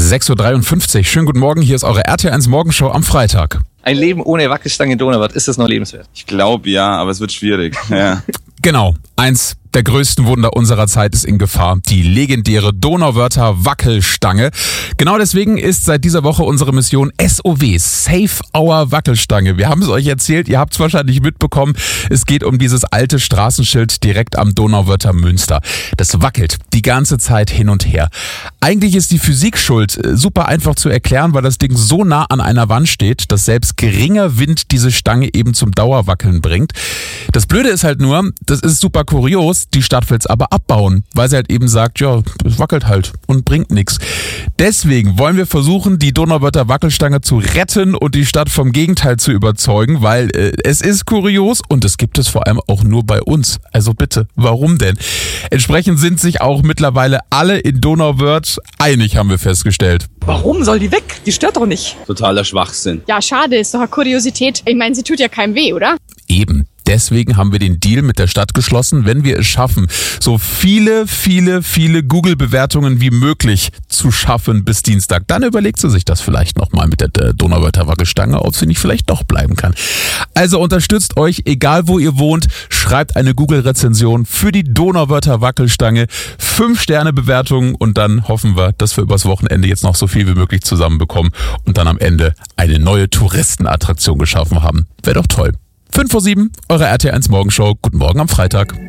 6.53 Uhr. Schönen guten Morgen, hier ist eure RTL1 Morgenshow am Freitag. Ein Leben ohne Wackelstange in Donauwörth, ist das noch lebenswert? Ich glaube ja, aber es wird schwierig. Ja. Genau, eins der größten Wunder unserer Zeit ist in Gefahr. Die legendäre Donauwörther Wackelstange. Genau deswegen ist seit dieser Woche unsere Mission SOW, Save Our Wackelstange. Wir haben es euch erzählt, ihr habt es wahrscheinlich mitbekommen. Es geht um dieses alte Straßenschild direkt am Donauwörther Münster. Das wackelt die ganze Zeit hin und her. Eigentlich ist die Physik schuld. Super einfach zu erklären, weil das Ding so nah an einer Wand steht, dass selbst geringer Wind diese Stange eben zum Dauerwackeln bringt. Das Blöde ist halt nur, das ist super kurios, die Stadt will es aber abbauen, weil sie halt eben sagt, ja, es wackelt halt und bringt nichts. Deswegen wollen wir versuchen, die Donauwörther Wackelstange zu retten und die Stadt vom Gegenteil zu überzeugen, weil es ist kurios und es gibt es vor allem auch nur bei uns. Also bitte, warum denn? Entsprechend sind sich auch mittlerweile alle in Donauwörth einig, haben wir festgestellt. Warum soll die weg? Die stört doch nicht. Totaler Schwachsinn. Ja, schade, ist doch eine Kuriosität. Ich meine, sie tut ja keinem weh, oder? Eben. Deswegen haben wir den Deal mit der Stadt geschlossen, wenn wir es schaffen, so viele Google-Bewertungen wie möglich zu schaffen bis Dienstag. Dann überlegt sie sich das vielleicht nochmal mit der Donauwörther Wackelstange, ob sie nicht vielleicht doch bleiben kann. Also unterstützt euch, egal wo ihr wohnt, schreibt eine Google-Rezension für die Donauwörther Wackelstange, 5-Sterne-Bewertungen und dann hoffen wir, dass wir übers Wochenende jetzt noch so viel wie möglich zusammenbekommen und dann am Ende eine neue Touristenattraktion geschaffen haben. Wäre doch toll. 5:07 Uhr, eure RTL1 Morgenshow. Guten Morgen am Freitag.